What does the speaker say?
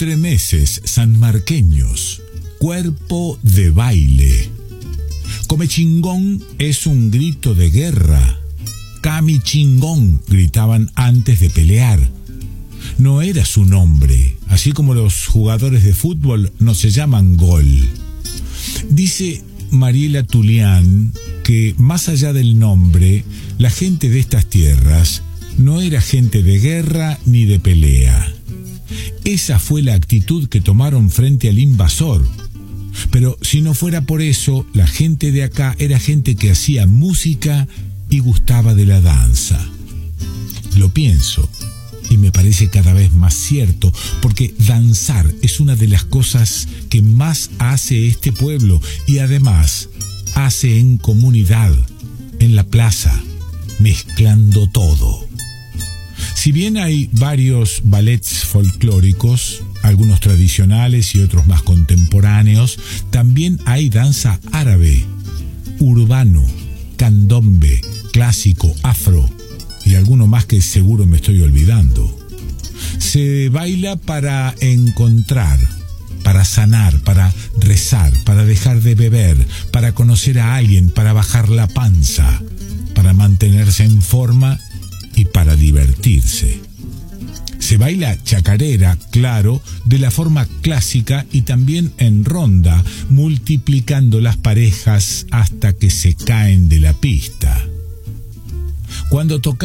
entremeses sanmarqueños, cuerpo de baile. Come chingón es un grito de guerra. Cami chingón, gritaban antes de pelear. No era su nombre, así como los jugadores de fútbol no se llaman gol. Dice Mariela Tulián que más allá del nombre, la gente de estas tierras no era gente de guerra ni de pelea. Esa fue la actitud que tomaron frente al invasor. Pero si no fuera por eso, la gente de acá era gente que hacía música y gustaba de la danza. Lo pienso y me parece cada vez más cierto, porque danzar es una de las cosas que más hace este pueblo y además hace en comunidad, en la plaza, mezclando todo. Si bien hay varios ballets folclóricos, algunos tradicionales y otros más contemporáneos, también hay danza árabe, urbano, candombe, clásico, afro y alguno más que seguro me estoy olvidando. Se baila para encontrar, para sanar, para rezar, para dejar de beber, para conocer a alguien, para bajar la panza, para mantenerse en forma y para divertirse. Se baila chacarera, claro, de la forma clásica y también en ronda, multiplicando las parejas hasta que se caen de la pista. Cuando toca